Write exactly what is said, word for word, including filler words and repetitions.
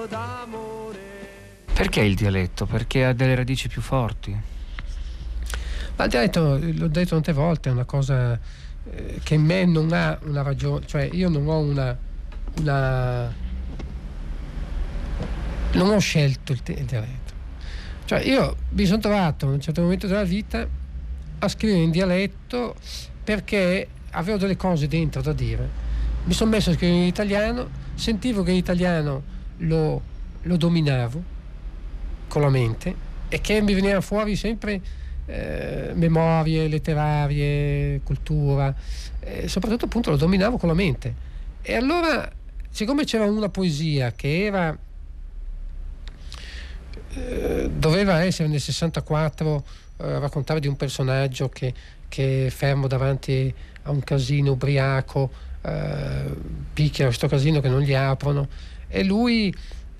Perché il dialetto? Perché ha delle radici più forti? Ma il dialetto, l'ho detto tante volte, è una cosa eh, che in me non ha una ragione, cioè io non ho una, una non ho scelto il, te- il dialetto, cioè io mi sono trovato in un certo momento della vita a scrivere in dialetto perché avevo delle cose dentro da dire, mi sono messo a scrivere in italiano, sentivo che l'italiano lo, lo dominavo con la mente e che mi veniva fuori sempre eh, memorie letterarie, cultura, eh, soprattutto appunto lo dominavo con la mente. E allora, siccome c'era una poesia che era eh, doveva essere nel sessantaquattro, eh, raccontare di un personaggio che, che è fermo davanti a un casino ubriaco, eh, picchia questo casino che non gli aprono e lui